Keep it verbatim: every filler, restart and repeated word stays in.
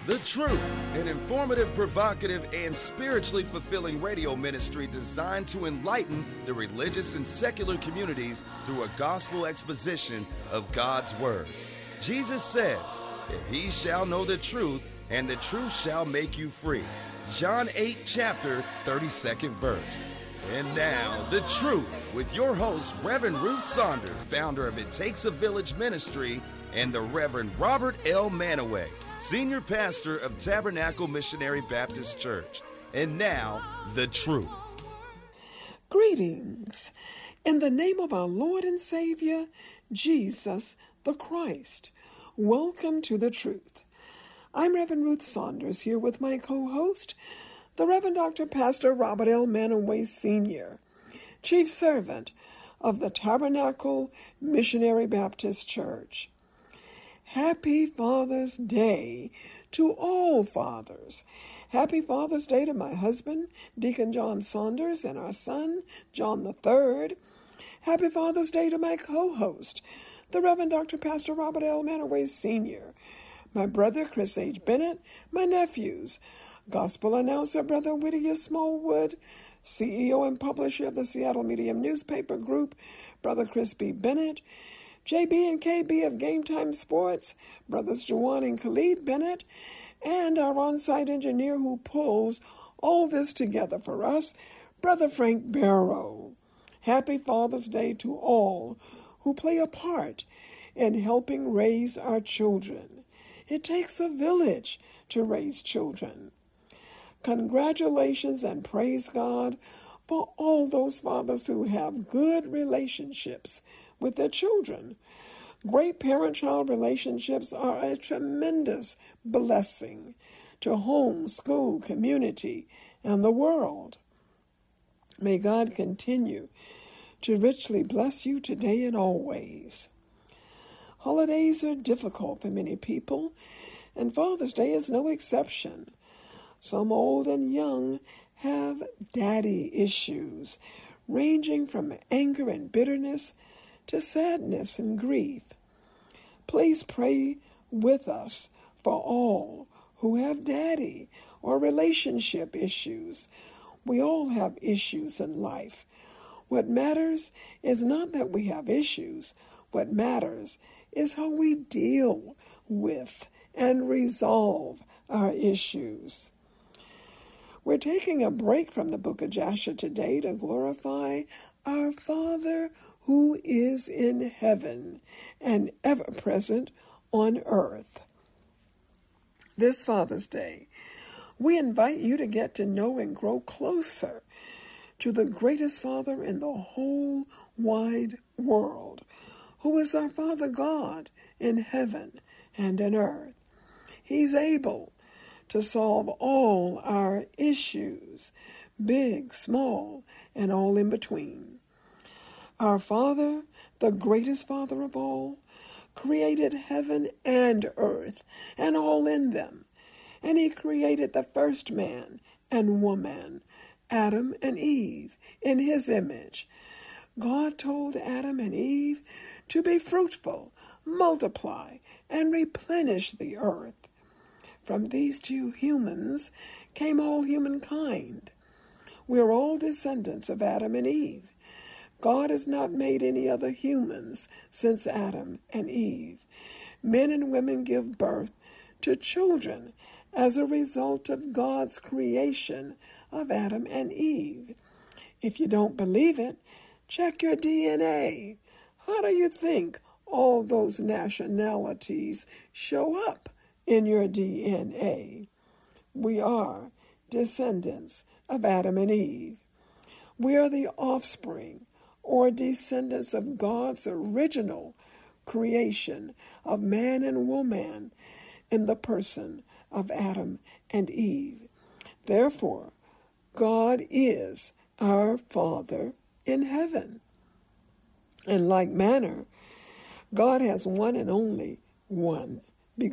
The Truth, an informative, provocative, and spiritually fulfilling radio ministry designed to enlighten the religious and secular communities through a gospel exposition of God's words. Jesus says, "If ye shall know the truth, and the truth shall make you free." John eight, chapter thirty-second verse. And now, The Truth, with your host, Reverend Ruth Saunders, founder of It Takes a Village Ministry, and the Reverend Robert L. Manaway, Senior Pastor of Tabernacle Missionary Baptist Church. And now, The Truth. Greetings, in the name of our Lord and Savior, Jesus the Christ. Welcome to The Truth. I'm Reverend Ruth Saunders here with my co-host, the Reverend Doctor Pastor Robert L. Manaway, Senior, Chief Servant of the Tabernacle Missionary Baptist Church. Happy Father's Day to all fathers. Happy Father's Day to my husband, Deacon John Saunders, and our son, John the Third. Happy Father's Day to my co-host, the Reverend Doctor Pastor Robert L. Manaway, Senior, my brother, Chris H. Bennett, my nephews, Gospel announcer Brother Whittier Smallwood, C E O and publisher of the Seattle Medium newspaper group, Brother Chris B. Bennett, J B and K B of Game Time Sports, Brothers Jawan and Khalid Bennett, and our on-site engineer who pulls all this together for us, Brother Frank Barrow. Happy Father's Day to all who play a part in helping raise our children. It takes a village to raise children. Congratulations and praise God for all those fathers who have good relationships with their children. Great parent-child relationships are a tremendous blessing to home, school, community, and the world. May God continue to richly bless you today and always. Holidays are difficult for many people, and Father's Day is no exception. Some old and young have daddy issues, ranging from anger and bitterness to sadness and grief. Please pray with us for all who have daddy or relationship issues. We all have issues in life. What matters is not that we have issues. What matters is how we deal with and resolve our issues. We're taking a break from the book of Joshua today to glorify our Father who is in heaven and ever present on earth. This Father's Day, we invite you to get to know and grow closer to the greatest Father in the whole wide world, who is our Father God in heaven and in earth. He's able to solve all our issues, big, small, and all in between. Our Father, the greatest Father of all, created heaven and earth and all in them. And he created the first man and woman, Adam and Eve, in his image. God told Adam and Eve to be fruitful, multiply, and replenish the earth. From these two humans came all humankind. We are all descendants of Adam and Eve. God has not made any other humans since Adam and Eve. Men and women give birth to children as a result of God's creation of Adam and Eve. If you don't believe it, check your D N A. How do you think all those nationalities show up in your D N A? We are descendants of Adam and Eve. We are the offspring or descendants of God's original creation of man and woman in the person of Adam and Eve. Therefore, God is our Father in heaven. In like manner, God has one and only one